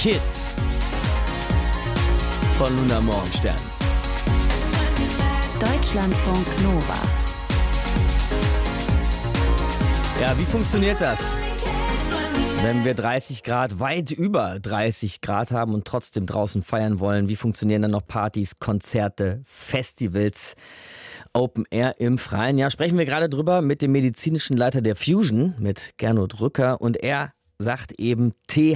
Kids von Luna Morgenstern. Deutschlandfunk Nova. Ja, wie funktioniert das, wenn wir 30 Grad, weit über 30 Grad haben und trotzdem draußen feiern wollen? Wie funktionieren dann noch Partys, Konzerte, Festivals, Open Air im Freien? Ja, sprechen wir gerade drüber mit dem medizinischen Leiter der Fusion, mit Gernot Rücker. Und er sagt eben,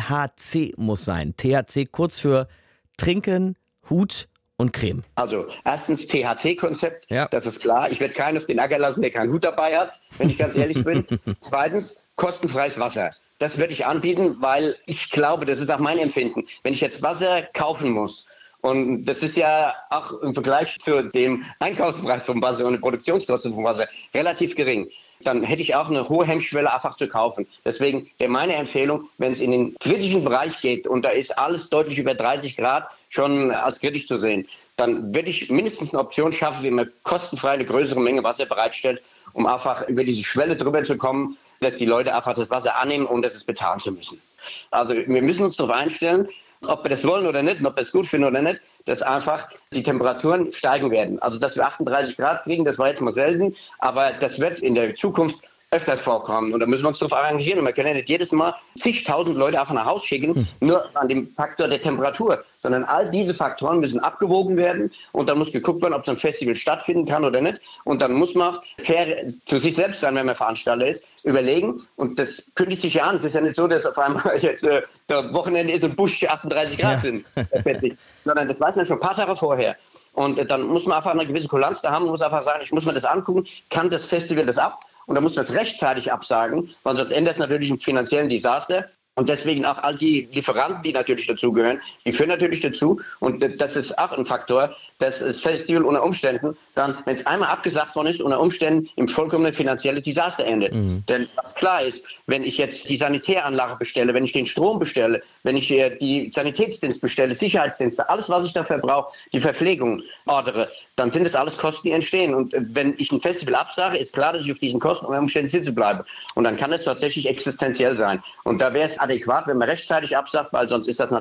THC muss sein. THC kurz für Trinken, Hut und Creme. Also erstens THC-Konzept, Ja. Das ist klar. Ich werde keinen auf den Acker lassen, der keinen Hut dabei hat, wenn ich ganz ehrlich bin. Zweitens, kostenfreies Wasser. Das würde ich anbieten, weil ich glaube, das ist auch mein Empfinden. Wenn ich jetzt Wasser kaufen muss, und das ist ja auch im Vergleich zu dem Einkaufspreis vom Wasser und den Produktionskosten vom Wasser relativ gering, dann hätte ich auch eine hohe Hemmschwelle einfach zu kaufen. Deswegen wäre meine Empfehlung, wenn es in den kritischen Bereich geht und da ist alles deutlich über 30 Grad schon als kritisch zu sehen, dann würde ich mindestens eine Option schaffen, wie man kostenfrei eine größere Menge Wasser bereitstellt, um einfach über diese Schwelle drüber zu kommen, dass die Leute einfach das Wasser annehmen, ohne dass es bezahlen zu müssen. Also wir müssen uns darauf einstellen, ob wir das wollen oder nicht, ob wir es gut finden oder nicht, dass einfach die Temperaturen steigen werden. Also dass wir 38 Grad kriegen, das war jetzt mal selten, aber das wird in der Zukunft öfters vorkommen. Und da müssen wir uns darauf arrangieren. Und wir können ja nicht jedes Mal zigtausend Leute einfach nach Hause schicken, nur an dem Faktor der Temperatur, sondern all diese Faktoren müssen abgewogen werden und dann muss geguckt werden, ob so ein Festival stattfinden kann oder nicht. Und dann muss man fair zu sich selbst sein, wenn man Veranstalter ist, überlegen. Und das kündigt sich ja an. Es ist ja nicht so, dass auf einmal jetzt der Wochenende ist und Busch 38 Grad sind, sondern das weiß man schon ein paar Tage vorher. Und dann muss man einfach eine gewisse Kulanz da haben, muss einfach sagen, ich muss mir das angucken, kann das Festival das ab? Und da muss man es rechtzeitig absagen, weil sonst endet es natürlich im finanziellen Desaster. Und deswegen auch all die Lieferanten, die natürlich dazugehören, die führen natürlich dazu. Und das ist auch ein Faktor, dass das Festival unter Umständen dann, wenn es einmal abgesagt worden ist, unter Umständen im vollkommenen finanziellen Desaster endet. Denn was klar ist, wenn ich jetzt die Sanitäranlage bestelle, wenn ich den Strom bestelle, wenn ich die Sanitätsdienst bestelle, Sicherheitsdienste, alles, was ich dafür brauche, die Verpflegung ordere, dann sind das alles Kosten, die entstehen. Und wenn ich ein Festival absage, ist klar, dass ich auf diesen Kosten unter Umständen sitzen bleibe. Und dann kann es tatsächlich existenziell sein. Und da wäre es adäquat, wenn man rechtzeitig absagt, weil sonst ist das